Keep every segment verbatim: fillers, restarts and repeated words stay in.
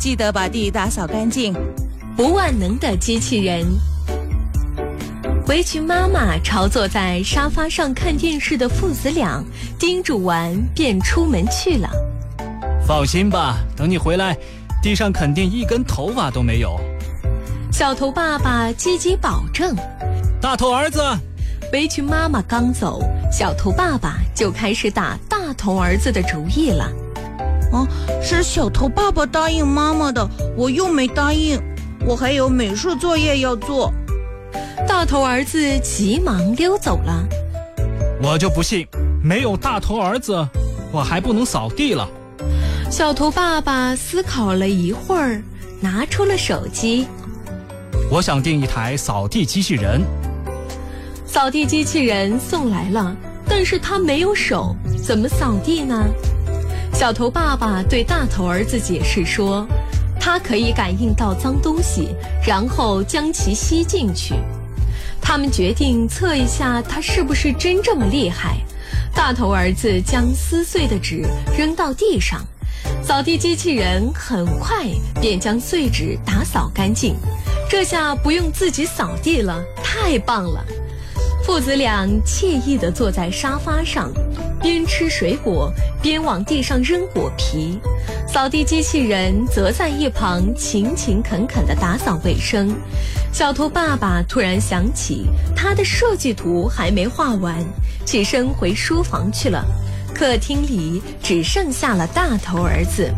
记得把地打扫干净。 不万能的机器人。围裙妈妈朝坐在沙发上看电视的父子俩叮嘱完，便出门去了。 放心吧，等你回来，地上肯定一根头发都没有。 小头爸爸积极保证。 大头儿子， 围裙妈妈刚走，小头爸爸就开始打大头儿子的主意了。 哦，是小头爸爸答应妈妈的，我又没答应，我还有美术作业要做。 大头儿子急忙溜走了。 我就不信，没有大头儿子，我还不能扫地了。 小头爸爸思考了一会儿，拿出了手机。 我想订一台扫地机器人。 扫地机器人送来了，但是他没有手，怎么扫地呢？小头爸爸对大头儿子解释说，它可以感应到脏东西，然后将其吸进去。他们决定测一下它是不是真这么厉害。大头儿子将撕碎的纸扔到地上，扫地机器人很快便将碎纸打扫干净。这下不用自己扫地了，太棒了！父子俩惬意地坐在沙发上，边吃水果边往地上扔果皮。扫地机器人则在一旁勤勤恳恳地打扫卫生。小头爸爸突然想起他的设计图还没画完，起身回书房去了。客厅里只剩下了大头儿子。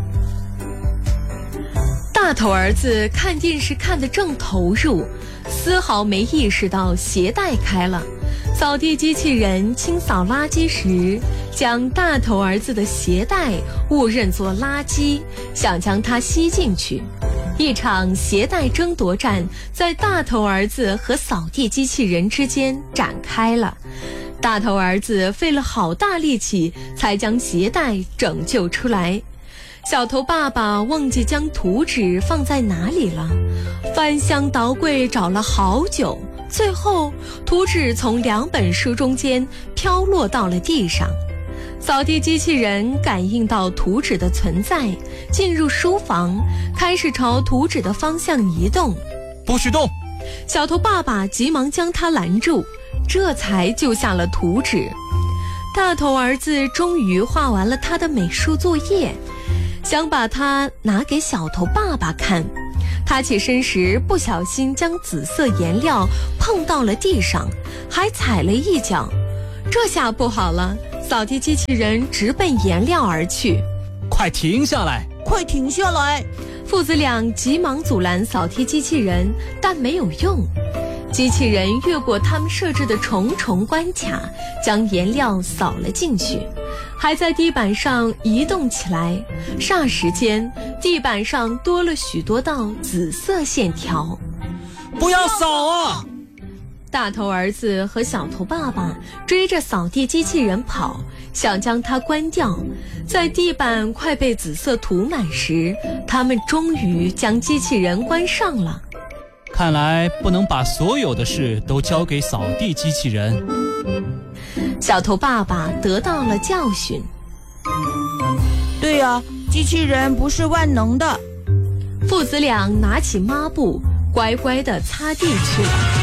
大头儿子看电视看得正投入，丝毫没意识到鞋带开了。扫地机器人清扫垃圾时，将大头儿子的鞋带误认作垃圾，想将它吸进去。一场鞋带争夺战在大头儿子和扫地机器人之间展开了。大头儿子费了好大力气才将鞋带拯救出来。小头爸爸忘记将图纸放在哪里了，翻箱倒柜找了好久，最后图纸从两本书中间飘落到了地上。扫地机器人感应到图纸的存在，进入书房，开始朝图纸的方向移动。 不许动！ 小头爸爸急忙将他拦住，这才救下了图纸。大头儿子终于画完了他的美术作业，想把它拿给小头爸爸看。他起身时不小心将紫色颜料碰到了地上，还踩了一脚。这下不好了，扫地机器人直奔颜料而去。 快停下来！ 快停下来！ 父子俩急忙阻拦扫地机器人，但没有用。机器人越过他们设置的重重关卡，将颜料扫了进去，还在地板上移动起来。霎时间，地板上多了许多道紫色线条。 不要扫啊！ 大头儿子和小头爸爸追着扫地机器人跑，想将它关掉。在地板快被紫色涂满时，他们终于将机器人关上了。 看来不能把所有的事都交给扫地机器人。 小头爸爸得到了教训。 对呀，机器人不是万能的。 父子俩拿起抹布，乖乖地擦地去了。